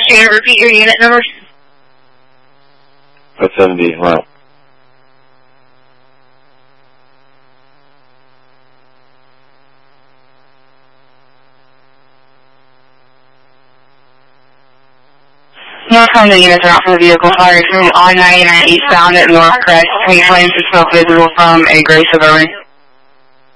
Can you repeat your unit number? 570, right. North from the units are out for the vehicle fire from I-99 eastbound at North Crest. Any flames are still visible from a gray Suburban.